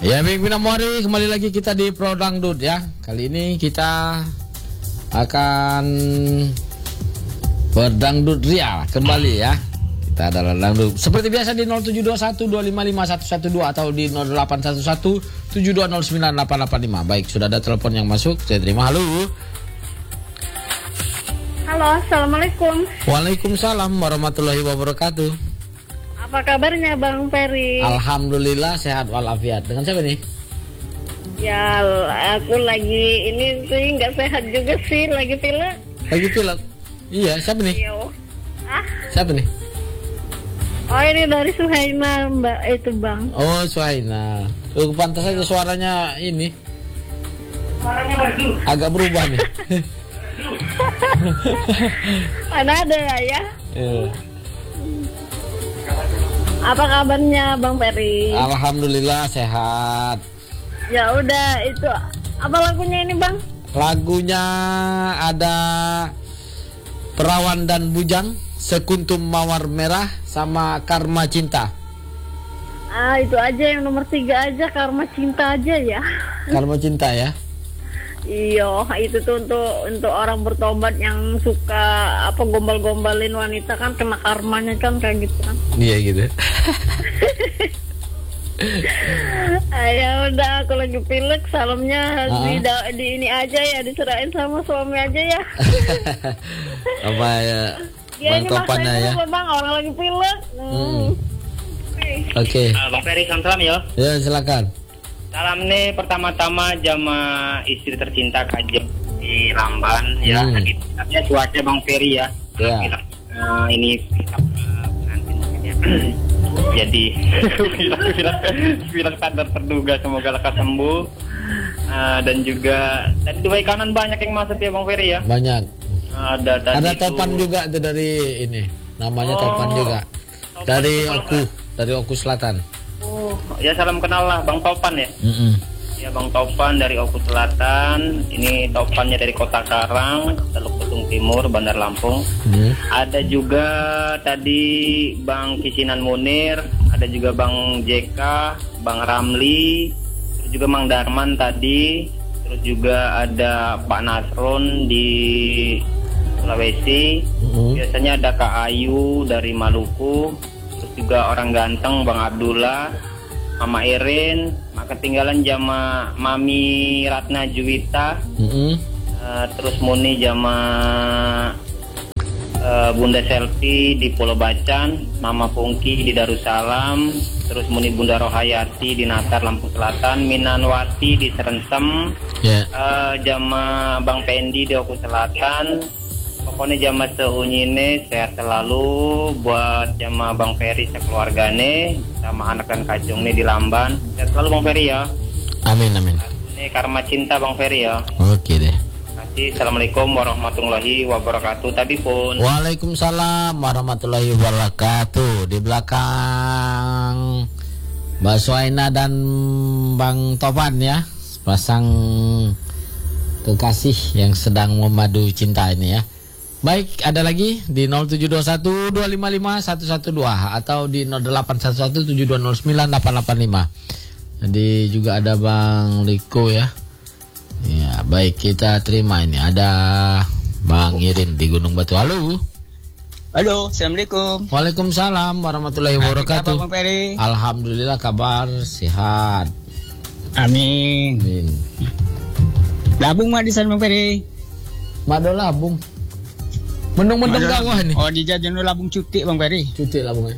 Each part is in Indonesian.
Ya, Bing Binamori, kembali lagi kita di Pro Dangdut ya. Kali ini kita akan berdangdut ria kembali ya. Kita adalah dangdut seperti biasa di 0721255112 atau di 081172098885. Baik, sudah ada telepon yang masuk, saya terima. Halo. Halo, assalamualaikum. Waalaikumsalam warahmatullahi wabarakatuh. Apa kabarnya Bang Ferry? Alhamdulillah sehat walafiat. Dengan siapa nih? Ya, aku lagi ini sih nggak sehat juga sih, lagi pilek. Lagi pilek? Iya, siapa nih? Yo. Siapa nih? Oh, ini dari Suhaina, Mbak, itu Bang. Oh, Suhaina. Pantas aja suaranya ini. Suaranya lagi agak berubah nih. Mana ada ya? Apa kabarnya Bang Ferry? Alhamdulillah sehat. Ya udah, itu apa lagunya ini Bang? Lagunya ada Perawan dan Bujang, Sekuntum Mawar Merah, sama Karma Cinta. Itu aja yang nomor 3 aja, Karma Cinta aja ya. Karma Cinta ya. Iya, itu tuh untuk orang bertobat yang suka gombal-gombalin wanita kan, kena karmanya kan kayak gitu kan. Iya gitu. Ya udah, aku lagi pilek, salamnya di ini aja ya, diserahin sama suami aja ya. Apa ya? Bang Topannya ya. Bang, orang lagi pilek. Oke. Bang Ferry, salam ya. Ya, silakan. Salam nih pertama-tama jamaah istri tercinta Kajeng di Lamban ya. Tapi cuaca Bang Ferry ya. Ya. Ini pengantin ya. Jadi bilang standar terduga, semoga lekas sembuh. Dan juga tadi di kanan banyak yang masuk ya Bang Ferry ya. Banyak. Ada Topan itu juga tuh dari ini. Namanya Topan juga. Dari Oku Selatan. Oh, ya salam kenal lah Bang Topan ya. Ya Bang Topan dari Oku Selatan. Ini Topannya dari Kota Karang, Teluk Betung Timur, Bandar Lampung. Ada juga tadi Bang Kisinan Munir, ada juga Bang JK, Bang Ramli, terus juga Mang Darman tadi, terus juga ada Pak Nasron di Sulawesi. Biasanya ada Kak Ayu dari Maluku. Juga orang ganteng Bang Abdullah, Mama Irin, ketinggalan jama Mami Ratna Juwita, terus Muni jama Bunda Selfie di Pulau Bacan, Mama Pungki di Darussalam, terus Muni Bunda Rohayati di Natar Lampung Selatan, Minanwati di Serensem, jama Bang Pendi di Oku Selatan. Pokoknya jamaah seunyine sehat selalu buat jamaah Bang Ferry sekeluargane sama anak dan kajung nih di Lamban. Sehat selalu Bang Ferry ya. Amin amin. Ini Karma Cinta Bang Ferry ya. Oke deh. Kasih. Assalamualaikum warahmatullahi wabarakatuh. Tadi pun. Waalaikumsalam warahmatullahi wabarakatuh. Di belakang Mbak Suhaina dan Bang Topan ya, pasang kekasih yang sedang memadu cinta ini ya. Baik, ada lagi di 0721255112 atau di 081172098885. Jadi juga ada Bang Liko ya. Ya, baik, kita terima ini. Ada Bang Irin di Gunung Batu. Halo. Halo, assalamualaikum. Waalaikumsalam warahmatullahi wabarakatuh. Bang Ferry? Alhamdulillah kabar sehat. Amin. Amin. Labung mah di sana Bang Ferry. Mado labung. Mendung-mendung gawah nih. Oh, di jajan labung cuti Bang Ferry. Cuti labungnya.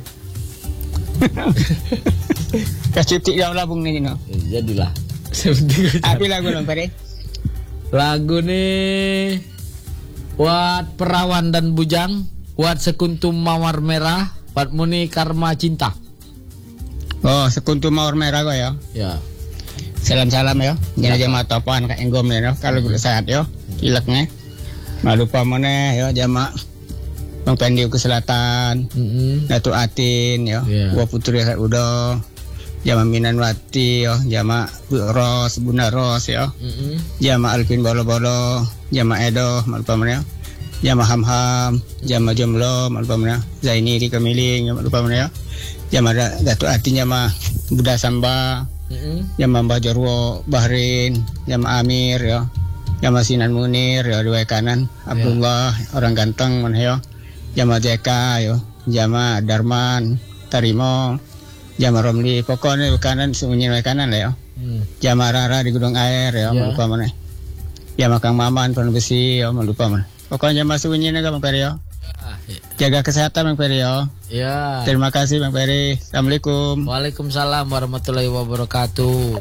Cuti yang labung nih no. Jadilah. Apa lagu Bang Ferry? Lagu nih buat Perawan dan Bujang, buat Sekuntum Mawar Merah, buat Muni Karma Cinta. Oh, Sekuntum Mawar Merah kok ya. Ya. Salam-salam ya. Jangan jamaah Topan kayak enggom ya. Kalau sehat yo, kileknya. Malupa mana ya jamaah Bang Pendi ke Selatan, Datuk Atin ya, Wa Putri Udo, jamaah Minanwati ya, jamaah Ros, Bunda Ros ya, jamaah Alvin Bolo-Bolo, jamaah Edo, malupa mana ya, jamaah Ham-Ham, jamaah Jomlo, malupa mana ya, Zaini di Kemiling, malupa mana ya, jamaah Datuk Atin, jamaah Buddha Samba, Jama Mbah Jarwo Bahrin, Jama Amir ya. Jama Sinan Munir ya dua kanan, Abdullah orang ganteng mana ya. Jama Jeka yo, Jama Darman, Tarimo, Jama Romli, pokoknya kanan semuanya kanan lah ya. Jama Rara di Gunung Air ya, lupa mana. Jama Kang Maman Pondok Besi ya, lupa mana. Pokoknya jama semuanya Bang Peri ya. Jaga kesehatan Bang Peri ya. Ya. Terima kasih Bang Peri. Assalamualaikum. Waalaikumsalam warahmatullahi wabarakatuh.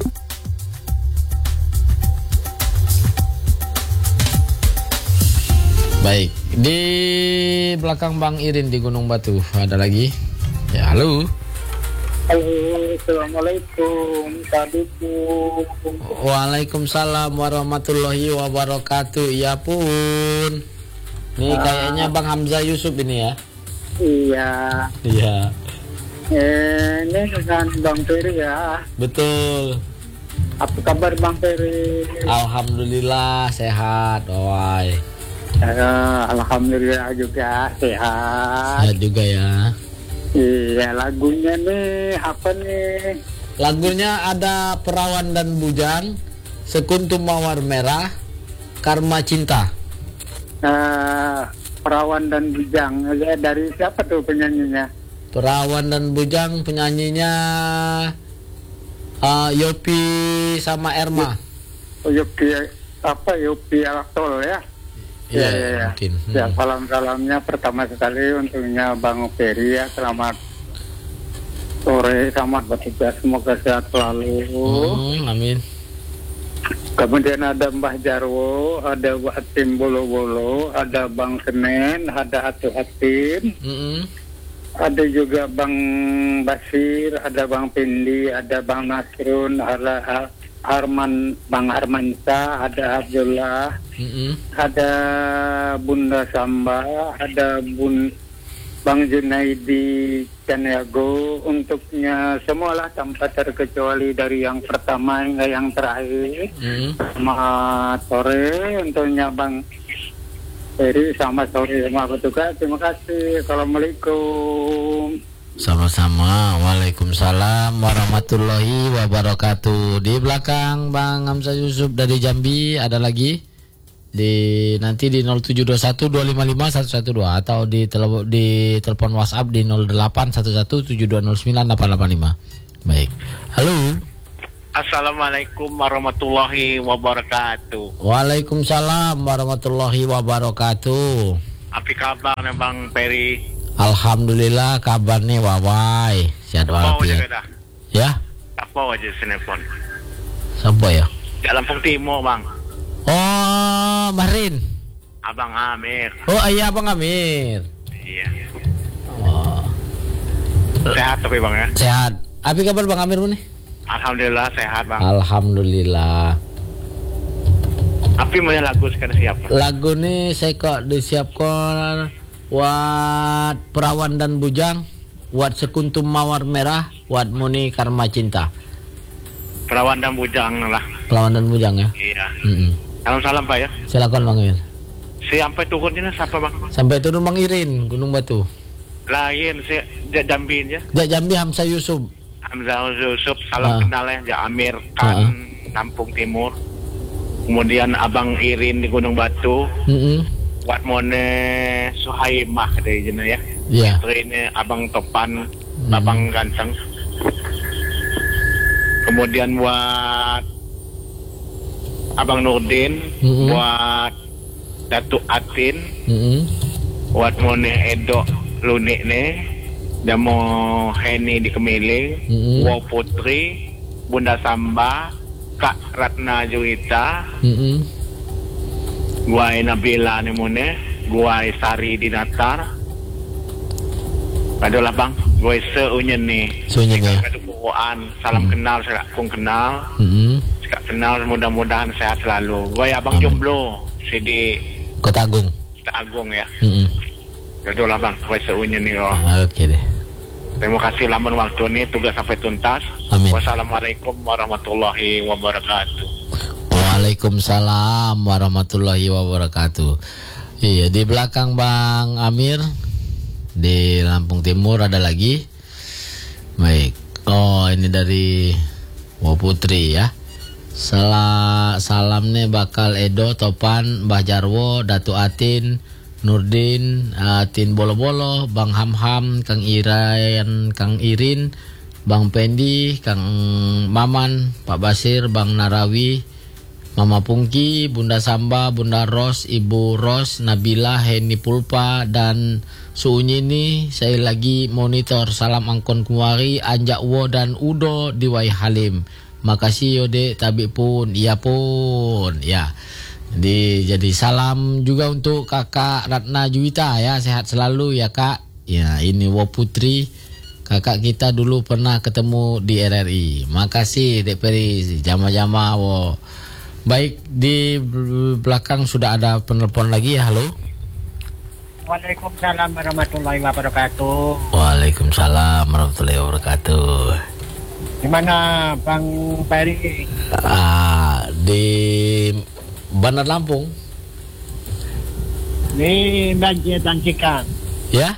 Baik, di belakang Bang Irin di Gunung Batu ada lagi. Ya, halo. Halo, assalamualaikum. Waalaikumsalam warahmatullahi wabarakatuh. Ya pun. Nih kayaknya Bang Hamzah Yusuf ini ya. Iya. Iya. Ini dengan Bang Peri ya. Betul. Apa kabar Bang Peri? Alhamdulillah sehat, oi. Alhamdulillah juga sehat. Sehat juga ya. Iya, lagunya nih apa nih? Lagunya ada Perawan dan Bujang, Sekuntum Mawar Merah, Karma Cinta. Perawan dan Bujang dari siapa tuh penyanyinya? Perawan dan Bujang penyanyinya Yopi sama Erma. Yopi apa? Yopi Aktol ya? Iya. Mungkin. Ya, salam-salamnya pertama sekali untuknya Bang Peri ya. Selamat sore, selamat bertugas, semoga sehat selalu. Amin. Kemudian ada Mbah Jarwo, ada Watim Bolo-Bolo, ada Bang Senen, ada Atu Hatim, ada juga Bang Basir, ada Bang Pindi, ada Bang Nasrun, ada Bang Armansa, ada Abdullah, ada Bunda Samba, ada Bang Junaidi Caniago, untuknya semualah tanpa terkecuali dari yang pertama hingga yang terakhir. Selamat sore untuknya Bang Peri, selamat sore semua petugas. Terima kasih. Assalamualaikum. Sama-sama. Waalaikumsalam warahmatullahi wabarakatuh. Di belakang Bang Hamzah Yusuf dari Jambi ada lagi. Nanti di 0721 255 112 atau di telepon WhatsApp di 0811 7209 885. Baik. Halo. Assalamualaikum warahmatullahi wabarakatuh. Waalaikumsalam warahmatullahi wabarakatuh. Apa kabarnya Bang Peri? Alhamdulillah kabarnya wawai sehat walafiat. Ya? Apa aja sinepon? Siapa ya? Di Lampung Timur Bang. Oh, Bahrin. Abang Amir. Oh iya Abang Amir. Iya. Oh. Sehat tapi Bang ya? Sehat. Apa kabar Bang Amir nih? Alhamdulillah sehat Bang. Alhamdulillah. Api mau lagu sekarang siapa? Lagu nih saya kok disiapkan buat Perawan dan Bujang, buat Sekuntum Mawar Merah, buat Muni Karma Cinta. Perawan dan Bujang lah. Perawan dan Bujang ya? Iya. Salam Pak ya. Silakan Bang Amir. Sampai turunnya siapa Bang? Sampai turun Bang Irin, Gunung Batu. Lain si Jambi ya? Jambi Hamzah Yusuf. Hamzah Yusuf, salam kenal ya Amir kan Lampung Timur. Kemudian Abang Irin di Gunung Batu. Buat Mone Suhaimah dari jenis ya. Iya. Ini Abang Topan, Abang Ganteng. Kemudian buat Abang Nurdin, buat Datuk Atin, buat Mone Edo Lunik nih, Damo Heni di Kemiling, Wo Putri, Bunda Samba, Kak Ratna Juwita, Guai Nabila nih Mone, Guai Sari di Natar. Adalah Bang, Guai Seunyen nih. Seunyen ya. Salam kenal, saya pun kenal. Kenal, mudah-mudahan sehat selalu. Gue Abang Jomblo, di Kota Agung. Kota Agung ya. Itulah Bang, gue seunyen nih loh. Oke deh. Terima kasih lamun waktu ini tugas sampai tuntas. Amin. Wassalamualaikum warahmatullahi wabarakatuh. Waalaikumsalam warahmatullahi wabarakatuh. Iya, di belakang Bang Amir di Lampung Timur ada lagi. Baik. Oh, ini dari Wo Putri ya. Salam nih bakal Edo, Topan, Mbah Jarwo, Datu Atin, Nurdin, Atin Bolo-Bolo, Bang Hamham, Kang Irin, Bang Pendi, Kang Maman, Pak Basir, Bang Narawi, Mama Pungki, Bunda Samba, Bunda Ros, Ibu Ros, Nabila, Heni Pulpa, dan Suunyi nih saya lagi monitor. Salam Angkon Kumari, Anjak Wo dan Udo di Wai Halim. Makasih Yode, tapi pun, iya pun, ya. Jadi salam juga untuk kakak Ratna Juwita ya, sehat selalu ya kak. Ya ini Wo Putri, kakak kita dulu pernah ketemu di RRI. Makasih Dek Peri, jama-jama wo. Baik, di belakang sudah ada penelpon lagi ya, halo. Waalaikumsalam warahmatullahi wabarakatuh. Waalaikumsalam warahmatullahi wabarakatuh. Gimana Bang Peri? Di Bandar Lampung. Di banjir dan Cikang. Ya?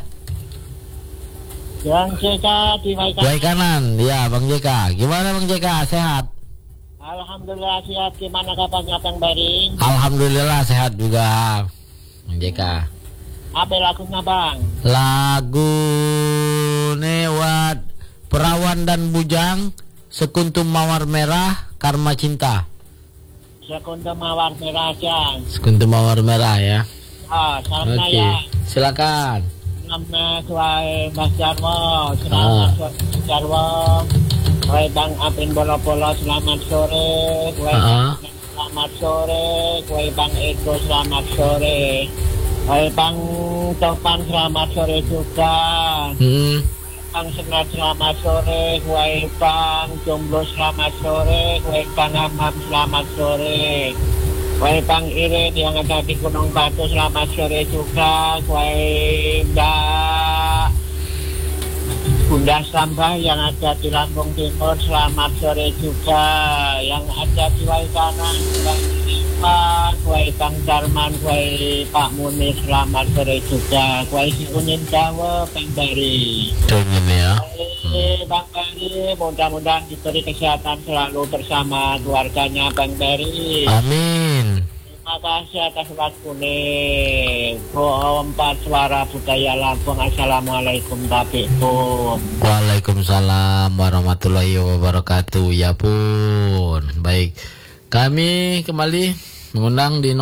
Bang JK di Wai Kanan. Ya Bang JK. Gimana Bang JK? Sehat? Alhamdulillah sehat. Gimana kabarnya Bang Peri? Alhamdulillah sehat juga Bang JK. Apa lagunya Bang? Lagu Newat Perawan dan Bujang, Sekuntum Mawar Merah, Karma Cinta. Sekuntum Mawar Merah aja. Sekuntum Mawar Merah ya. Salamnya Oke, ya. silakan. Salamnya suai Mas Jarwo. Selamat sore Mas Jarwo. Wai Bang Apin Bolo-Bolo selamat sore. Wai selamat sore. Wai Bang Eko selamat sore. Wai Bang Topan selamat sore juga. Bang Senat selamat sore, Wai Bang Jomblo selamat sore, Wai Bang Hamam selamat sore, Wai Bang Irin yang ada di Gunung Batu selamat sore juga, Wai Mbak Bunda Sambah yang ada di Lampung Timur selamat sore juga, yang ada di Wai Kanan, Wai Bang Darman, Wai Pak Munir selamat sore juga, Wai Siunin Jawa, Bang Bari. Ya. Bang Bari, mudah-mudahan diberi kesehatan selalu bersama keluarganya Bang Bari. Amin. Terima kasih atas waktunya. Empat Suara Budaya Lampung. Assalamualaikum tapi pun. Waalaikumsalam warahmatullahi wabarakatuh. Ya pun. Baik. Kami kembali mengundang di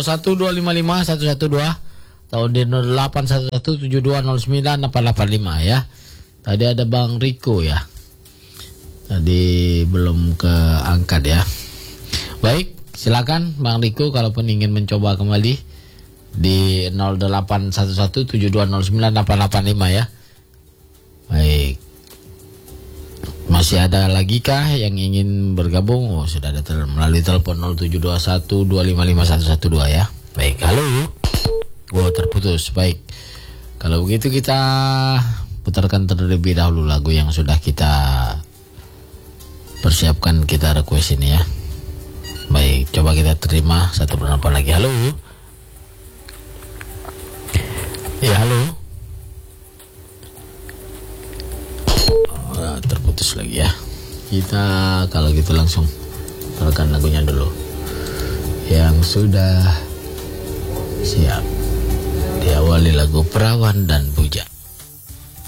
0721255112 atau di 081172098885 ya. Tadi ada Bang Riko ya. Tadi belum keangkat ya. Baik, silakan Bang Riko kalaupun ingin mencoba kembali di 081172098885 ya. Baik. Masih ada lagi kah yang ingin bergabung? Oh, sudah ada melalui telepon 0721255112 ya. Baik, halo. Terputus. Baik. Kalau begitu kita putarkan terlebih dahulu lagu yang sudah kita persiapkan, kita request ini ya. Baik, coba kita terima satu penelpon lagi. Halo. Ya, halo. Terputus lagi ya. Kita kalau gitu langsung putarkan lagunya dulu yang sudah siap. Diawali lagu Perawan dan Bujang.